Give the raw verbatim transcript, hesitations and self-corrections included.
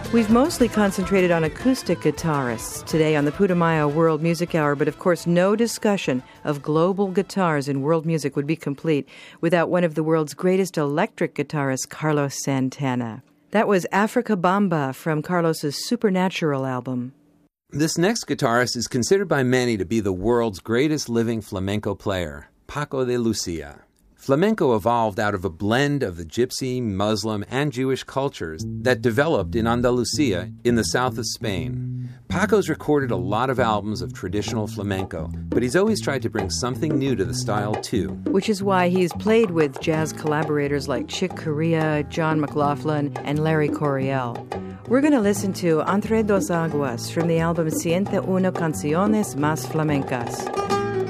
We've mostly concentrated on acoustic guitarists today on the Putumayo World Music Hour, but of course no discussion of global guitars in world music would be complete without one of the world's greatest electric guitarists, Carlos Santana. That was Africa Bamba from Carlos's Supernatural album. This next guitarist is considered by many to be the world's greatest living flamenco player, Paco de Lucia. Flamenco evolved out of a blend of the Gypsy, Muslim, and Jewish cultures that developed in Andalusia in the south of Spain. Paco's recorded a lot of albums of traditional flamenco, but he's always tried to bring something new to the style too. Which is why he's played with jazz collaborators like Chick Corea, John McLaughlin, and Larry Coryell. We're going to listen to Entre Dos Aguas from the album Siente Uno Canciones Más Flamencas.